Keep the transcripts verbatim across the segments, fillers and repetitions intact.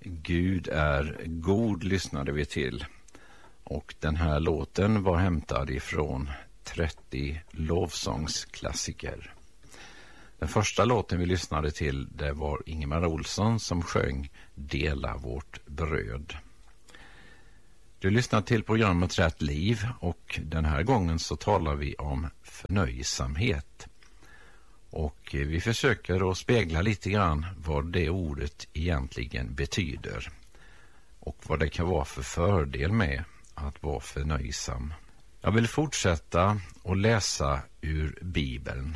Gud är god lyssnade vi till, och den här låten var hämtad ifrån trettio lovsångsklassiker. Den första låten vi lyssnade till, det var Ingemar Olsson som sjöng Dela vårt bröd. Du lyssnar till programmet Rätt liv, och den här gången så talar vi om förnöjsamhet. Och vi försöker att spegla lite grann vad det ordet egentligen betyder och vad det kan vara för fördel med att vara förnöjsam. Jag vill fortsätta att läsa ur Bibeln.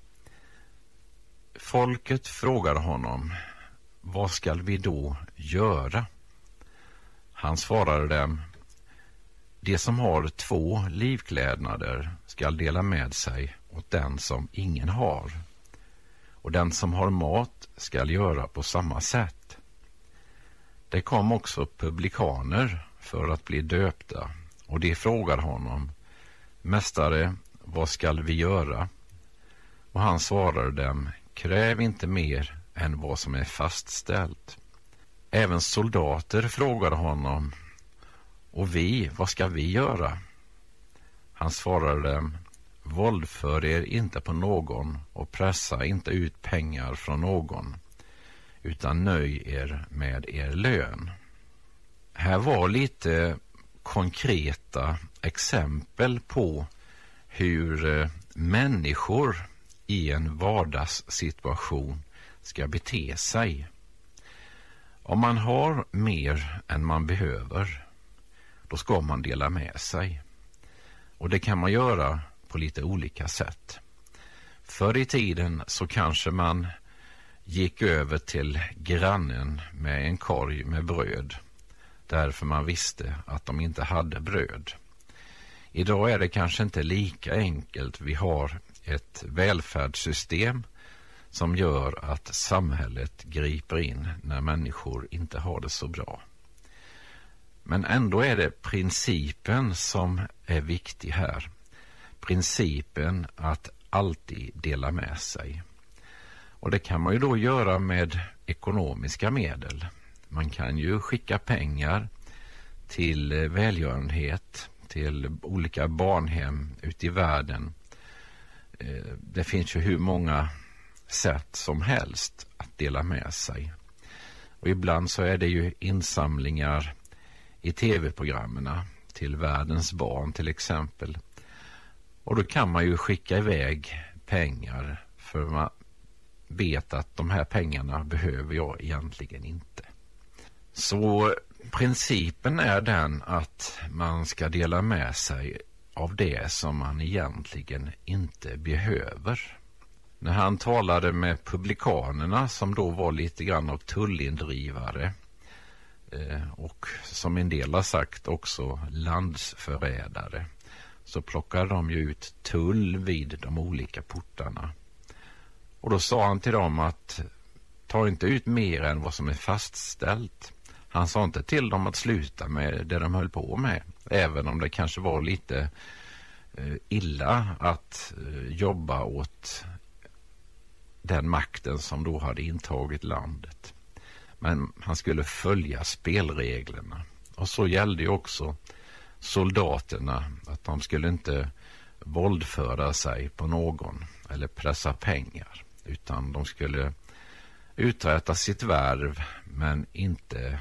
Folket frågade honom: vad skall vi då göra? Han svarade dem: de som har två livklädnader skall dela med sig åt den som ingen har, och den som har mat skall göra på samma sätt. Det kom också publikaner för att bli döpta, och de frågade honom: mästare, vad skall vi göra? Och han svarade dem: kräv inte mer än vad som är fastställt. Även soldater frågade honom: och vi, vad ska vi göra? Han svarade dem: våldför er inte på någon och pressa inte ut pengar från någon, utan nöj er med er lön. Här var lite konkreta exempel på hur människor i en vardagssituation ska bete sig. Om man har mer än man behöver, då ska man dela med sig. Och det kan man göra på lite olika sätt. Förr i tiden så kanske man gick över till grannen med en korg med bröd, därför man visste att de inte hade bröd. Idag är det kanske inte lika enkelt. Vi har ett välfärdssystem som gör att samhället griper in när människor inte har det så bra. Men ändå är det principen som är viktig här. Principen att alltid dela med sig. Och det kan man ju då göra med ekonomiska medel. Man kan ju skicka pengar till välgörenhet, till olika barnhem ute i världen. Det finns ju hur många sätt som helst att dela med sig. Och ibland så är det ju insamlingar i tv-programmen till världens barn till exempel. Och då kan man ju skicka iväg pengar, för man vet att de här pengarna behöver jag egentligen inte. Så principen är den att man ska dela med sig av det som man egentligen inte behöver. När han talade med publikanerna, som då var lite grann av tullindrivare eh, och som en del har sagt också landsförrädare, så plockade de ju ut tull vid de olika portarna. Och då sa han till dem att ta inte ut mer än vad som är fastställt. Han sa inte till dem att sluta med det de höll på med, även om det kanske var lite eh, illa att eh, jobba åt den makten som då hade intagit landet. Men han skulle följa spelreglerna. Och så gällde ju också soldaterna, att de skulle inte våldföra sig på någon eller pressa pengar, utan de skulle uträtta sitt värv men inte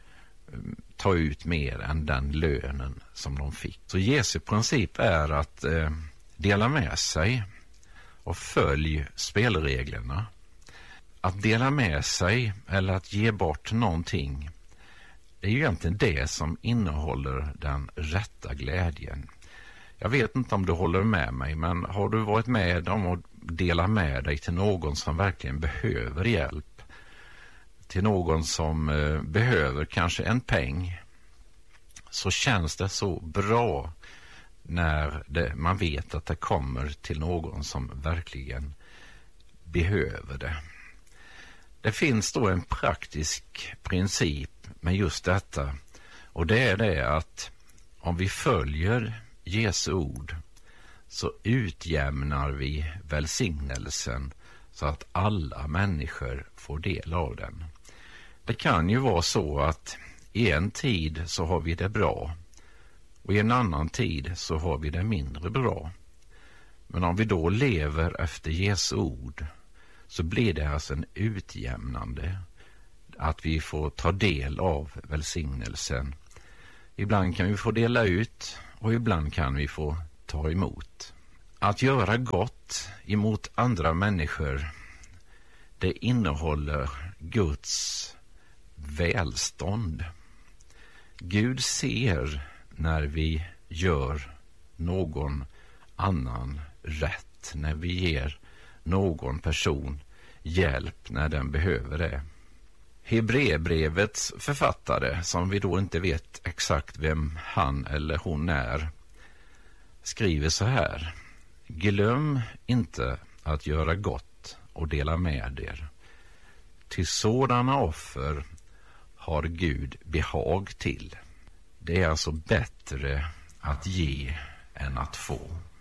ta ut mer än den lönen som de fick. Så Jesu princip är att eh, dela med sig och följ spelreglerna. Att dela med sig eller att ge bort någonting, det är ju egentligen det som innehåller den rätta glädjen. Jag vet inte om du håller med mig, men har du varit med om att dela med dig till någon som verkligen behöver hjälp? Till någon som eh, behöver kanske en peng, så känns det så bra när det, man vet att det kommer till någon som verkligen behöver det. Det finns då en praktisk princip med just detta, och det är det att om vi följer Jesu ord så utjämnar vi välsignelsen så att alla människor får del av den. Det kan ju vara så att i en tid så har vi det bra och i en annan tid så har vi det mindre bra. Men om vi då lever efter Jesu ord så blir det alltså en utjämnande, att vi får ta del av välsignelsen. Ibland kan vi få dela ut och ibland kan vi få ta emot. Att göra gott emot andra människor, det innehåller Guds välstånd. Gud ser när vi gör någon annan rätt, när vi ger någon person hjälp när den behöver det. Hebreerbrevets författare, som vi då inte vet exakt vem han eller hon är, skriver så här: glöm inte att göra gott och dela med er. Till sådana offer har Gud behag till. Det är alltså bättre att ge än att få.